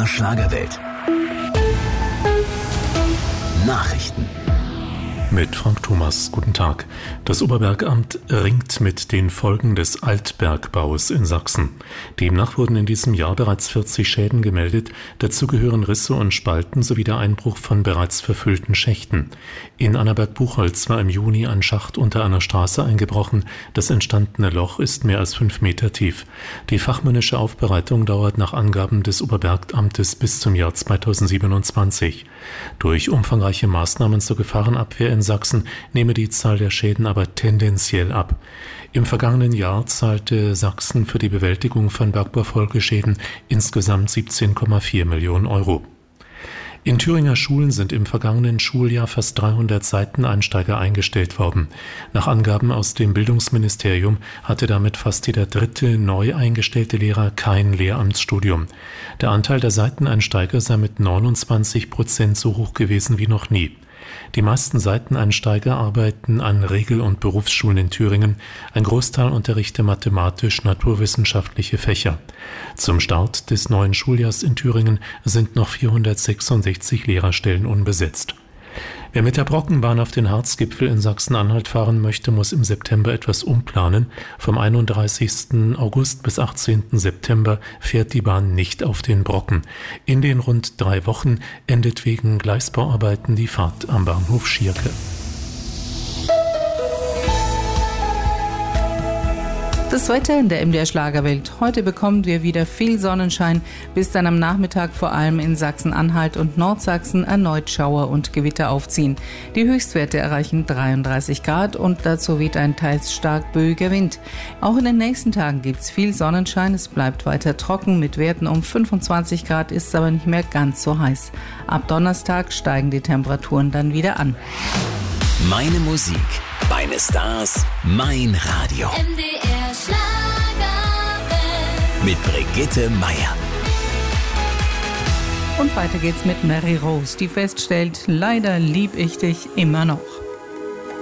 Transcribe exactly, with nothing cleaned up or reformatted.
Schlagerwelt. Nachrichten. Mit Frank Thomas, guten Tag. Das Oberbergamt ringt mit den Folgen des Altbergbaus in Sachsen. Demnach wurden in diesem Jahr bereits vierzig Schäden gemeldet. Dazu gehören Risse und Spalten sowie der Einbruch von bereits verfüllten Schächten. In Annaberg-Buchholz war im Juni ein Schacht unter einer Straße eingebrochen. Das entstandene Loch ist mehr als fünf Meter tief. Die fachmännische Aufbereitung dauert nach Angaben des Oberbergamtes bis zum Jahr zweitausendsiebenundzwanzig. Durch umfangreiche Maßnahmen zur Gefahrenabwehr in Sachsen nehme die Zahl der Schäden aber tendenziell ab. Im vergangenen Jahr zahlte Sachsen für die Bewältigung von Bergbaufolgeschäden insgesamt siebzehn Komma vier Millionen Euro. In Thüringer Schulen sind im vergangenen Schuljahr fast dreihundert Seiteneinsteiger eingestellt worden. Nach Angaben aus dem Bildungsministerium hatte damit fast jeder dritte neu eingestellte Lehrer kein Lehramtsstudium. Der Anteil der Seiteneinsteiger sei mit neunundzwanzig Prozent so hoch gewesen wie noch nie. Die meisten Seiteneinsteiger arbeiten an Regel- und Berufsschulen in Thüringen. Ein Großteil unterrichte mathematisch-naturwissenschaftliche Fächer. Zum Start des neuen Schuljahrs in Thüringen sind noch vierhundertsechsundsechzig Lehrerstellen unbesetzt. Wer mit der Brockenbahn auf den Harzgipfel in Sachsen-Anhalt fahren möchte, muss im September etwas umplanen. Vom einunddreißigsten August bis achtzehnten September fährt die Bahn nicht auf den Brocken. In den rund drei Wochen endet wegen Gleisbauarbeiten die Fahrt am Bahnhof Schierke. Das Wetter in der M D R Schlagerwelt. Heute bekommen wir wieder viel Sonnenschein, bis dann am Nachmittag vor allem in Sachsen-Anhalt und Nordsachsen erneut Schauer und Gewitter aufziehen. Die Höchstwerte erreichen dreiunddreißig Grad und dazu weht ein teils stark böiger Wind. Auch in den nächsten Tagen gibt es viel Sonnenschein, es bleibt weiter trocken mit Werten um fünfundzwanzig Grad, ist aber nicht mehr ganz so heiß. Ab Donnerstag steigen die Temperaturen dann wieder an. Meine Musik, meine Stars, mein Radio. M D R Schlagerwelt. Mit Brigitte Meier. Und weiter geht's mit Mary Rose, die feststellt, leider lieb ich dich immer noch.